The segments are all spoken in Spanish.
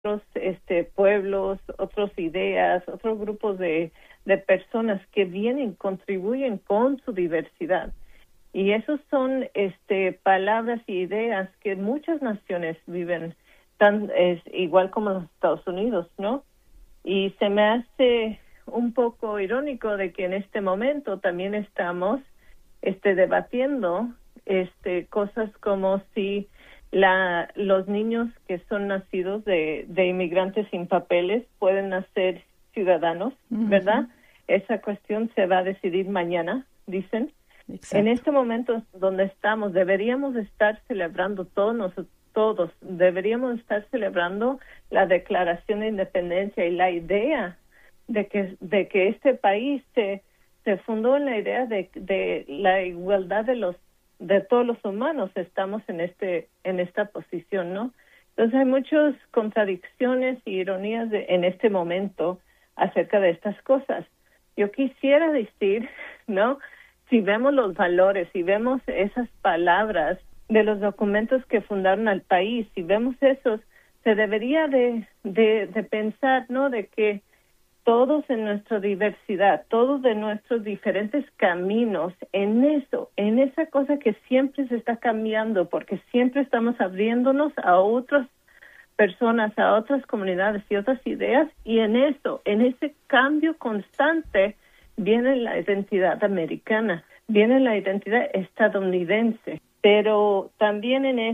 otros pueblos, otras ideas, otros grupos de personas que vienen, contribuyen con su diversidad. Y esos son palabras y ideas que muchas naciones viven igual como los Estados Unidos, ¿no? Y se me hace un poco irónico de que en este momento también estamos debatiendo cosas como si los niños que son nacidos de inmigrantes sin papeles pueden nacer ciudadanos, ¿verdad? Esa cuestión se va a decidir mañana, dicen. Exacto. En este momento donde estamos, deberíamos estar celebrando todos deberíamos estar celebrando la Declaración de Independencia y la idea de que este país se fundó en la idea de la igualdad de todos los humanos. Estamos en esta posición, ¿no? Entonces hay muchas contradicciones y ironías en este momento acerca de estas cosas. Yo quisiera decir, ¿no? Si vemos los valores, si vemos esas palabras de los documentos que fundaron al país, si vemos esos, se debería de pensar, ¿no? De que todos en nuestra diversidad, todos de nuestros diferentes caminos, en esa cosa que siempre se está cambiando, porque siempre estamos abriéndonos a otras personas, a otras comunidades y otras ideas, y en ese cambio constante viene la identidad americana, viene la identidad estadounidense, pero también en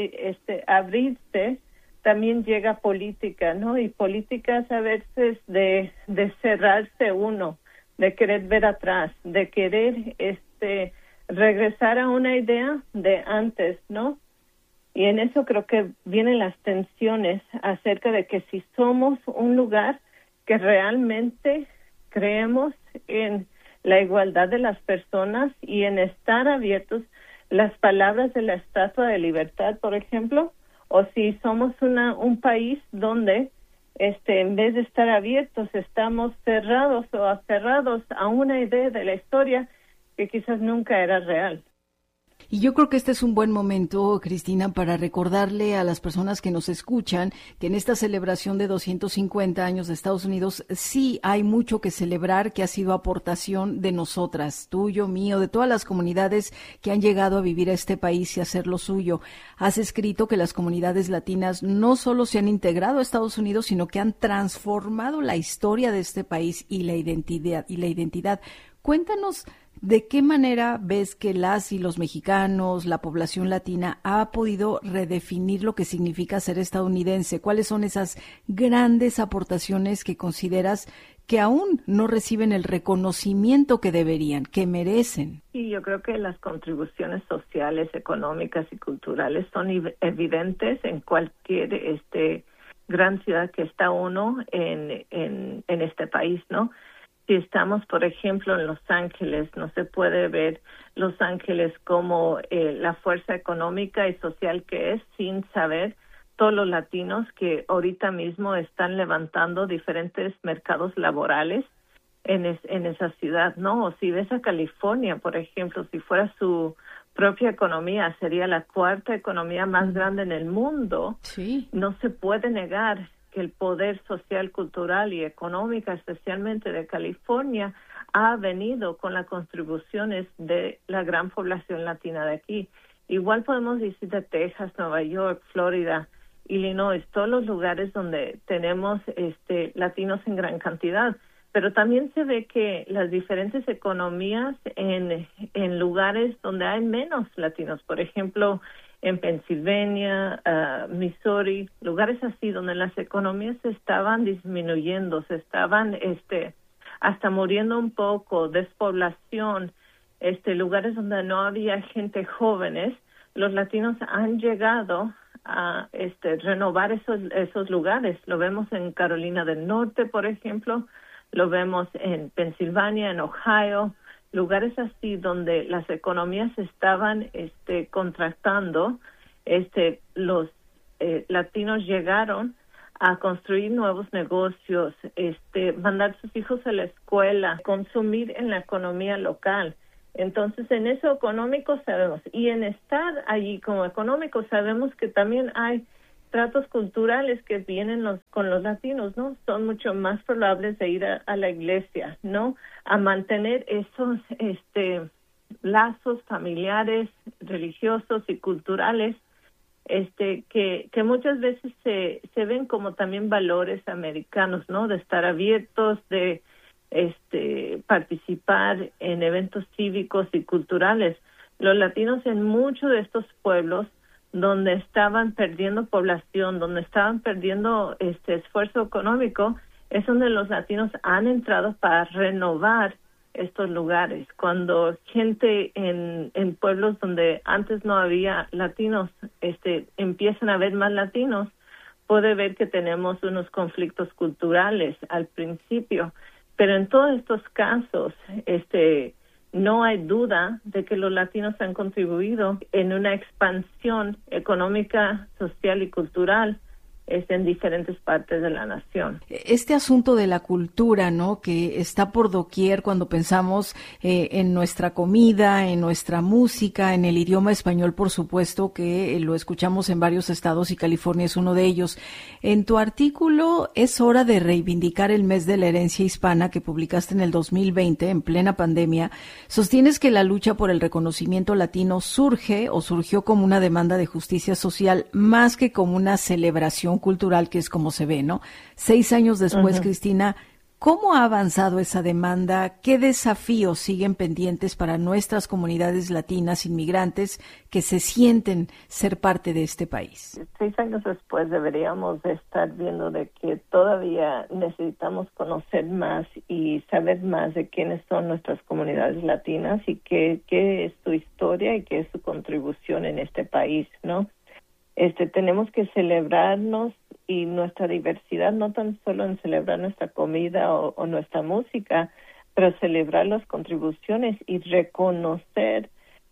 abrirse también llega política, ¿no? Y políticas a veces de cerrarse uno, de querer ver atrás, de querer regresar a una idea de antes, ¿no? Y en eso creo que vienen las tensiones acerca de que si somos un lugar que realmente creemos en la igualdad de las personas y en estar abiertos, las palabras de la Estatua de Libertad, por ejemplo, o si somos un país donde en vez de estar abiertos estamos cerrados o aferrados a una idea de la historia que quizás nunca era real. Y yo creo que este es un buen momento, Cristina, para recordarle a las personas que nos escuchan que en esta celebración de 250 años de Estados Unidos sí hay mucho que celebrar, que ha sido aportación de nosotras, tuyo, mío, de todas las comunidades que han llegado a vivir a este país y a hacer lo suyo. Has escrito que las comunidades latinas no solo se han integrado a Estados Unidos, sino que han transformado la historia de este país y la identidad. Cuéntanos, ¿de qué manera ves que las y los mexicanos, la población latina, ha podido redefinir lo que significa ser estadounidense? ¿Cuáles son esas grandes aportaciones que consideras que aún no reciben el reconocimiento que deberían, que merecen? Sí, yo creo que las contribuciones sociales, económicas y culturales son evidentes en cualquier gran ciudad que está uno en este país, ¿no? Si estamos, por ejemplo, en Los Ángeles, no se puede ver Los Ángeles como la fuerza económica y social que es sin saber todos los latinos que ahorita mismo están levantando diferentes mercados laborales en esa ciudad, ¿no? O si ves a California, por ejemplo, si fuera su propia economía, sería la cuarta economía más grande en el mundo. Sí. No se puede negar que el poder social, cultural y económica, especialmente de California, ha venido con las contribuciones de la gran población latina de aquí. Igual podemos decir de Texas, Nueva York, Florida, Illinois, todos los lugares donde tenemos latinos en gran cantidad. Pero también se ve que las diferentes economías en lugares donde hay menos latinos, por ejemplo, en Pensilvania, Missouri, lugares así donde las economías se estaban disminuyendo, se estaban hasta muriendo un poco, despoblación, lugares donde no había gente jóvenes, los latinos han llegado a renovar esos lugares. Lo vemos en Carolina del Norte, por ejemplo, lo vemos en Pensilvania, en Ohio, lugares así donde las economías estaban contractando, los latinos llegaron a construir nuevos negocios, mandar sus hijos a la escuela, consumir en la economía local. Entonces, en eso económico sabemos, y en estar allí como económico sabemos que también hay estratos culturales que vienen con los latinos, ¿no? Son mucho más probables de ir a la iglesia, ¿no? A mantener esos lazos familiares, religiosos y culturales, que muchas veces se ven como también valores americanos, ¿no? De estar abiertos, de participar en eventos cívicos y culturales. Los latinos en muchos de estos pueblos donde estaban perdiendo población, donde estaban perdiendo esfuerzo económico, es donde los latinos han entrado para renovar estos lugares. Cuando gente en pueblos donde antes no había latinos, empiezan a haber más latinos, puede ver que tenemos unos conflictos culturales al principio, pero en todos estos casos, no hay duda de que los latinos han contribuido en una expansión económica, social y cultural en diferentes partes de la nación. Este asunto de la cultura, ¿no? Que está por doquier cuando pensamos en nuestra comida, en nuestra música, en el idioma español, por supuesto, que lo escuchamos en varios estados y California es uno de ellos. En tu artículo, Es hora de reivindicar el mes de la herencia hispana que publicaste en el 2020, en plena pandemia, sostienes que la lucha por el reconocimiento latino surgió como una demanda de justicia social más que como una celebración cultural, que es como se ve, ¿no? 6 años después, Cristina, ¿cómo ha avanzado esa demanda? ¿Qué desafíos siguen pendientes para nuestras comunidades latinas inmigrantes que se sienten ser parte de este país? 6 años después deberíamos de estar viendo de que todavía necesitamos conocer más y saber más de quiénes son nuestras comunidades latinas y qué es su historia y qué es su contribución en este país, ¿no? Tenemos que celebrarnos y nuestra diversidad, no tan solo en celebrar nuestra comida o nuestra música, pero celebrar las contribuciones y reconocer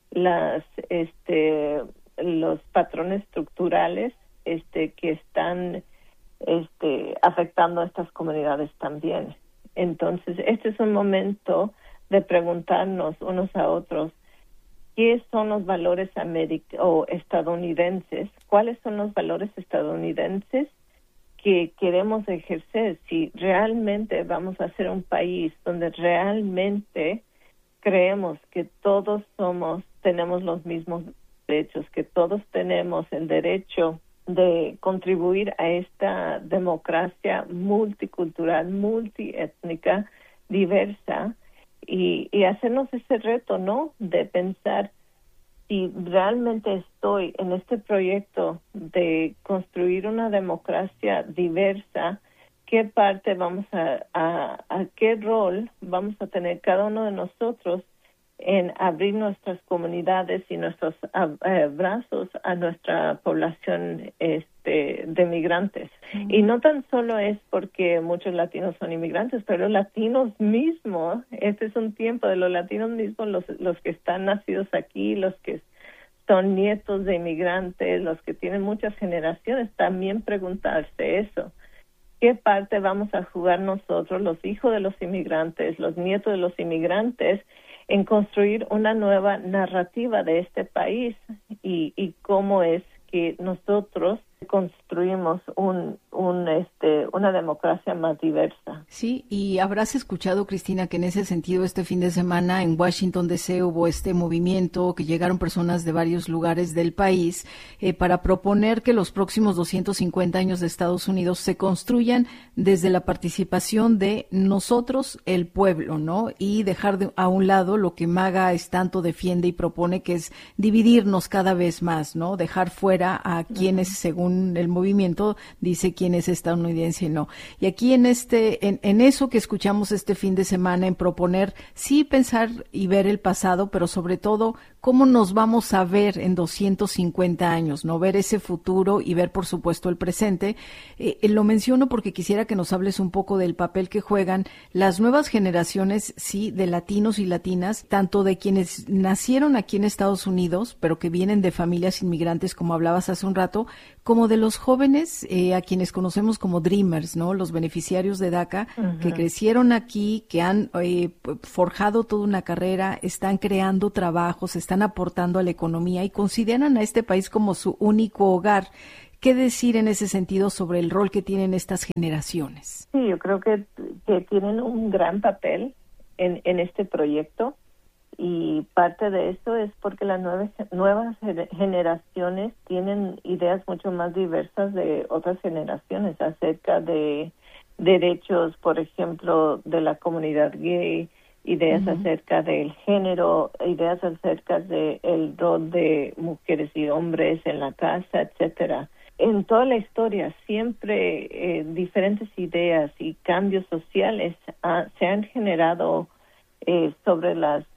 los patrones estructurales que están afectando a estas comunidades también. Entonces, este es un momento de preguntarnos unos a otros ¿qué son los valores estadounidenses? ¿Cuáles son los valores estadounidenses que queremos ejercer? Si realmente vamos a ser un país donde realmente creemos que todos tenemos los mismos derechos, que todos tenemos el derecho de contribuir a esta democracia multicultural, multiétnica, diversa, y hacernos ese reto, ¿no? De pensar si realmente estoy en este proyecto de construir una democracia diversa, qué parte a qué rol vamos a tener cada uno de nosotros en abrir nuestras comunidades y nuestros brazos a nuestra población de migrantes. Y no tan solo es porque muchos latinos son inmigrantes, pero los latinos mismos, este es un tiempo de los latinos mismos, los que están nacidos aquí, los que son nietos de inmigrantes, los que tienen muchas generaciones, también preguntarse eso. ¿Qué parte vamos a jugar nosotros, los hijos de los inmigrantes, los nietos de los inmigrantes, en construir una nueva narrativa de este país y cómo es que nosotros construimos una democracia más diversa? Sí, y habrás escuchado, Cristina, que en ese sentido este fin de semana en Washington D.C. hubo este movimiento, que llegaron personas de varios lugares del país para proponer que los próximos 250 años de Estados Unidos se construyan desde la participación de nosotros, el pueblo, ¿no? Y dejar a un lado lo que MAGA tanto defiende y propone, que es dividirnos cada vez más, ¿no? Dejar fuera a quienes, según el movimiento, dice quién es estadounidense y no. Y aquí en eso que escuchamos este fin de semana, en proponer, sí, pensar y ver el pasado, pero sobre todo cómo nos vamos a ver en 250 años, ¿no? Ver ese futuro y ver, por supuesto, el presente. Lo menciono porque quisiera que nos hables un poco del papel que juegan las nuevas generaciones, sí, de latinos y latinas, tanto de quienes nacieron aquí en Estados Unidos, pero que vienen de familias inmigrantes, como hablabas hace un rato, como de los jóvenes a quienes conocemos como Dreamers, ¿no? Los beneficiarios de DACA, que crecieron aquí, que han forjado toda una carrera, están creando trabajos, están aportando a la economía y consideran a este país como su único hogar. ¿Qué decir en ese sentido sobre el rol que tienen estas generaciones? Sí, yo creo que tienen un gran papel en este proyecto, y parte de eso es porque las nuevas generaciones tienen ideas mucho más diversas de otras generaciones acerca de derechos, por ejemplo, de la comunidad gay, ideas acerca del género, ideas acerca del rol de mujeres y hombres en la casa, etcétera. En toda la historia siempre diferentes ideas y cambios sociales se han generado sobre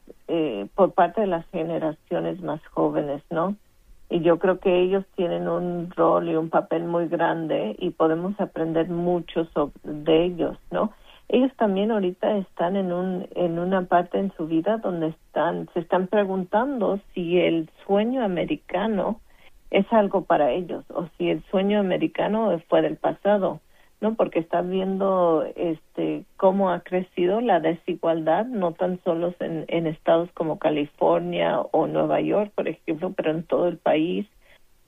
por parte de las generaciones más jóvenes, ¿no? Y yo creo que ellos tienen un rol y un papel muy grande y podemos aprender mucho de ellos, ¿no? Ellos también ahorita están en una parte en su vida donde se están preguntando si el sueño americano es algo para ellos o si el sueño americano fue del pasado, ¿no? Porque están viendo cómo ha crecido la desigualdad, no tan solo en estados como California o Nueva York, por ejemplo, pero en todo el país. Se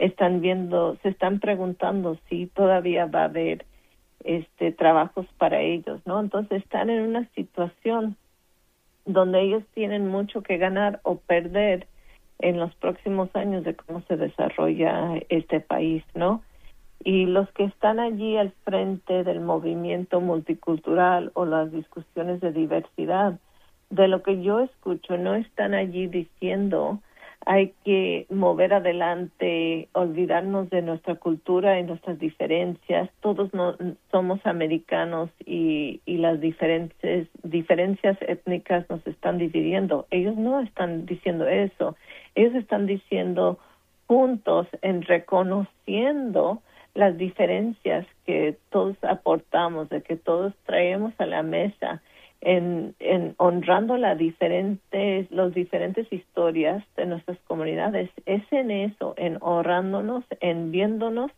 están preguntando si todavía va a haber trabajos para ellos, ¿no? Entonces están en una situación donde ellos tienen mucho que ganar o perder en los próximos años de cómo se desarrolla este país, ¿no? Y los que están allí al frente del movimiento multicultural o las discusiones de diversidad, de lo que yo escucho, no están allí diciendo hay que mover adelante, olvidarnos de nuestra cultura y nuestras diferencias. Todos somos americanos y las diferencias étnicas nos están dividiendo. Ellos no están diciendo eso. Ellos están diciendo juntos, en reconociendo las diferencias que todos aportamos, de que todos traemos a la mesa, en honrando las diferentes historias de nuestras comunidades. Es en eso, en honrándonos, en viéndonos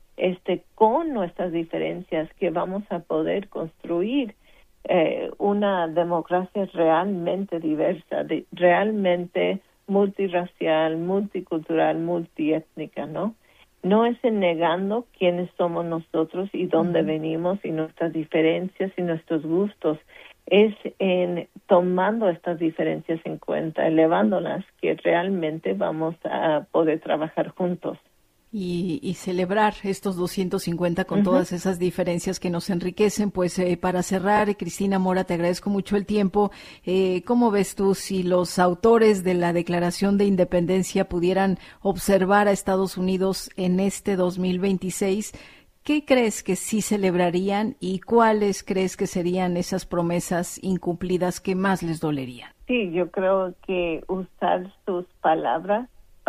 con nuestras diferencias, que vamos a poder construir una democracia realmente diversa, realmente multirracial, multicultural, multiétnica, ¿no? No es en negando quiénes somos nosotros y dónde venimos y nuestras diferencias y nuestros gustos. Es en tomando estas diferencias en cuenta, elevándolas, que realmente vamos a poder trabajar juntos. Y celebrar estos 250 con todas esas diferencias que nos enriquecen. Pues para cerrar, Cristina Mora, te agradezco mucho el tiempo. ¿Cómo ves tú si los autores de la Declaración de Independencia pudieran observar a Estados Unidos en este 2026? ¿Qué crees que sí celebrarían y cuáles crees que serían esas promesas incumplidas que más les dolerían? Sí, yo creo que usar sus palabras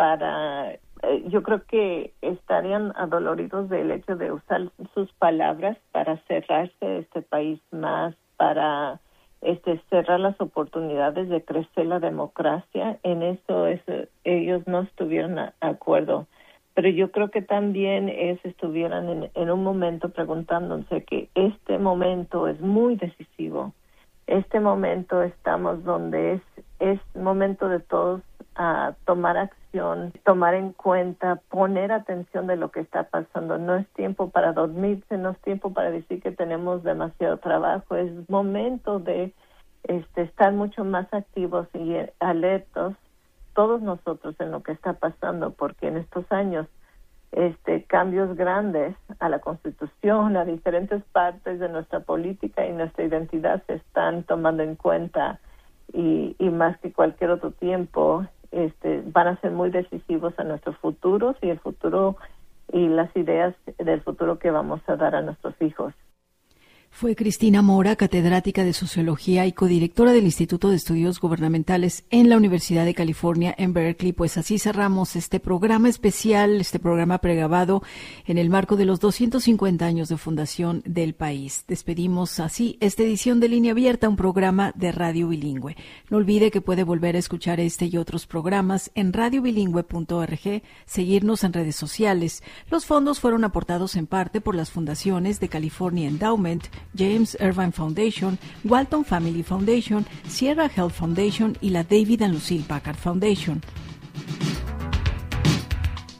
yo creo que estarían adoloridos del hecho de usar sus palabras para cerrarse este país más, para cerrar las oportunidades de crecer la democracia. En eso ellos no estuvieron de acuerdo. Pero yo creo que también estuvieran en un momento preguntándose que este momento es muy decisivo. Este momento estamos donde es momento de todos tomar acción, tomar en cuenta, poner atención de lo que está pasando. No es tiempo para dormirse, no es tiempo para decir que tenemos demasiado trabajo. Es momento de estar mucho más activos y alertos todos nosotros en lo que está pasando, porque en estos años cambios grandes a la Constitución, a diferentes partes de nuestra política y nuestra identidad se están tomando en cuenta, y más que cualquier otro tiempo van a ser muy decisivos a nuestros futuros y el futuro y las ideas del futuro que vamos a dar a nuestros hijos. Fue Cristina Mora, catedrática de Sociología y codirectora del Instituto de Estudios Gubernamentales en la Universidad de California en Berkeley. Pues así cerramos este programa especial, este programa pregrabado en el marco de los 250 años de fundación del país. Despedimos así esta edición de Línea Abierta, un programa de radio bilingüe. No olvide que puede volver a escuchar este y otros programas en radiobilingüe.org, seguirnos en redes sociales. Los fondos fueron aportados en parte por las fundaciones de California Endowment, James Irvine Foundation, Walton Family Foundation, Sierra Health Foundation y la David and Lucille Packard Foundation.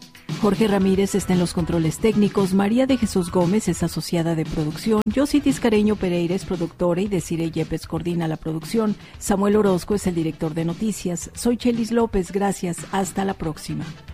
Jorge Ramírez está en los controles técnicos, María de Jesús Gómez es asociada de producción, Yossi Tiscareño Pereira es productora y Desiree Yepes coordina la producción, Samuel Orozco es el director de noticias. Soy Chelis López, gracias, hasta la próxima.